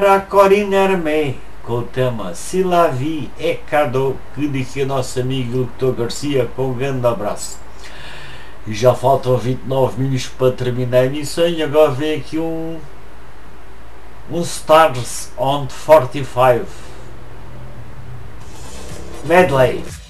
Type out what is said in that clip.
Para a Corinne Hermé, com o tema Se La Vie é Cadeau, que dedica o nosso amigo Dr. Garcia, com um grande abraço. E já faltam 29 minutos para terminar a emissão e agora vem aqui um Stars on 45 medley.